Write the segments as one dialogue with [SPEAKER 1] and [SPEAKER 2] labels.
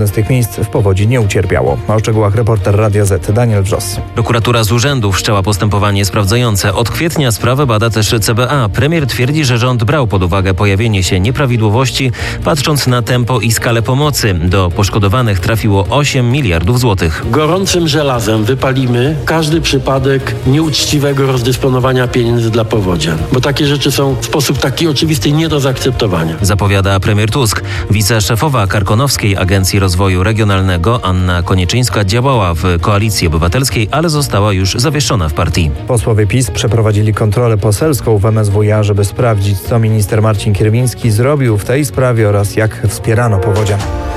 [SPEAKER 1] Z tych miejsc w powodzi nie ucierpiało. O szczegółach reporter Radia Z Daniel Wrzos.
[SPEAKER 2] Prokuratura z urzędu wszczęła postępowanie sprawdzające. Od kwietnia sprawę bada też CBA. Premier twierdzi, że rząd brał pod uwagę pojawienie się nieprawidłowości, patrząc na tempo i skalę pomocy. Do poszkodowanych trafiło 8 miliardów złotych.
[SPEAKER 3] Gorącym żelazem wypalimy każdy przypadek nieuczciwego rozdysponowania pieniędzy dla powodzian, bo takie rzeczy są w sposób taki oczywisty nie do zaakceptowania.
[SPEAKER 2] Zapowiada premier Tusk. Wiceszefowa Karkonoskiej Agencji Rozwoju Regionalnego Anna Konieczyńska działała w Koalicji Obywatelskiej, ale została już zawieszona w partii.
[SPEAKER 1] Posłowie PiS przeprowadzili kontrolę poselską w MSWiA, żeby sprawdzić, co minister Marcin Kierwiński zrobił w tej sprawie oraz jak wspierano powodzian.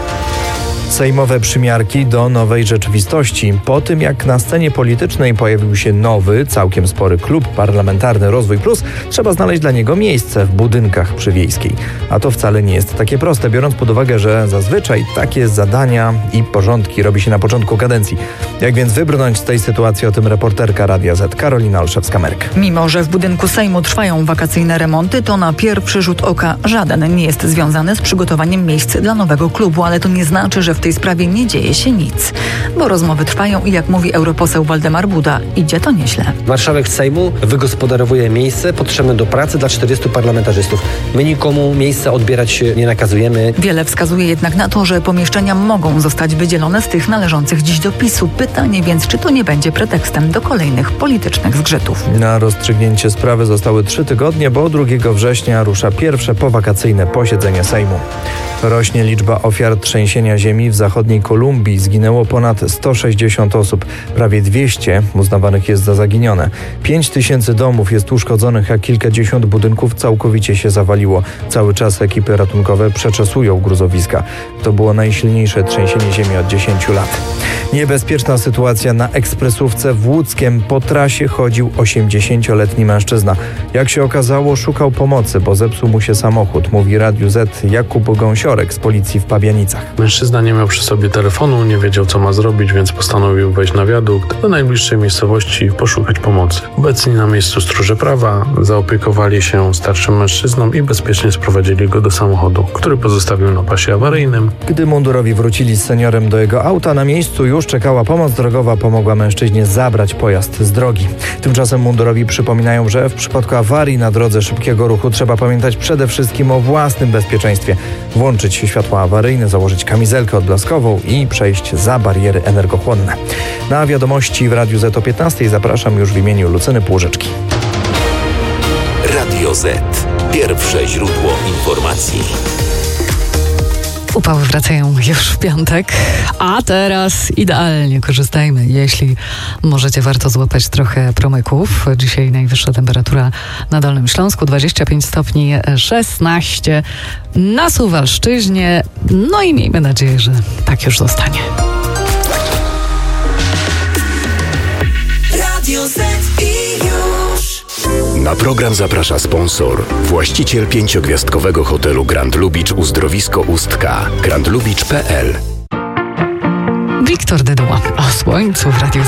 [SPEAKER 1] Sejmowe przymiarki do nowej rzeczywistości. Po tym, jak na scenie politycznej pojawił się nowy, całkiem spory klub parlamentarny Rozwój Plus, trzeba znaleźć dla niego miejsce w budynkach przy Wiejskiej. A to wcale nie jest takie proste, biorąc pod uwagę, że zazwyczaj takie zadania i porządki robi się na początku kadencji. Jak więc wybrnąć z tej sytuacji, o tym reporterka Radia Z Karolina Olszewska-Merk.
[SPEAKER 4] Mimo że w budynku Sejmu trwają wakacyjne remonty, to na pierwszy rzut oka żaden nie jest związany z przygotowaniem miejsc dla nowego klubu, ale to nie znaczy, że w tej sprawie nie dzieje się nic, bo rozmowy trwają i jak mówi europoseł Waldemar Buda, idzie to nieźle.
[SPEAKER 5] Marszałek Sejmu wygospodarowuje miejsce potrzebne do pracy dla 40 parlamentarzystów. My nikomu miejsca odbierać nie nakazujemy.
[SPEAKER 4] Wiele wskazuje jednak na to, że pomieszczenia mogą zostać wydzielone z tych należących dziś do PiS-u. Pytanie więc, czy to nie będzie pretekstem do kolejnych politycznych zgrzytów.
[SPEAKER 1] Na rozstrzygnięcie sprawy zostały 3 tygodnie, bo 2 września rusza pierwsze powakacyjne posiedzenie Sejmu. Rośnie liczba ofiar trzęsienia ziemi w zachodniej Kolumbii. Zginęło ponad 160 osób. Prawie 200 uznawanych jest za zaginione. 5000 domów jest uszkodzonych, a kilkadziesiąt budynków całkowicie się zawaliło. Cały czas ekipy ratunkowe przeczesują gruzowiska. To było najsilniejsze trzęsienie ziemi od 10 lat. Niebezpieczna sytuacja na ekspresówce w Łódzkiem. Po trasie chodził 80-letni mężczyzna. Jak się okazało, szukał pomocy, bo zepsuł mu się samochód, mówi Radiu Z Jakub Gąsiorek z policji w Pabianicach.
[SPEAKER 6] Mężczyzna nie miał przy sobie telefonu, nie wiedział, co ma zrobić, więc postanowił wejść na wiadukt do najbliższej miejscowości i poszukać pomocy. Obecni na miejscu stróże prawa zaopiekowali się starszym mężczyzną i bezpiecznie sprowadzili go do samochodu, który pozostawił na pasie awaryjnym.
[SPEAKER 1] Gdy mundurowi wrócili z seniorem do jego auta, na miejscu już czekała pomoc drogowa, pomogła mężczyźnie zabrać pojazd z drogi. Tymczasem mundurowi przypominają, że w przypadku awarii na drodze szybkiego ruchu trzeba pamiętać przede wszystkim o własnym bezpieczeństwie. Włączyć światła awaryjne, założyć kamizelkę odblaskową i przejść za bariery energochłonne. Na wiadomości w Radiu Z o 15 zapraszam już w imieniu Lucyny Płużyczki.
[SPEAKER 7] Radio Z. Pierwsze źródło informacji.
[SPEAKER 8] Upały wracają już w piątek, a teraz idealnie korzystajmy. Jeśli możecie, warto złapać trochę promyków. Dzisiaj najwyższa temperatura na Dolnym Śląsku 25 stopni 16 na Suwalszczyźnie. No i miejmy nadzieję, że tak już zostanie.
[SPEAKER 7] Radio Z i już. Na program zaprasza sponsor, właściciel 5-gwiazdkowego hotelu Grand Lubicz Uzdrowisko Ustka, grandlubicz.pl.
[SPEAKER 8] Wiktor Dyduła o słońcu w Radiu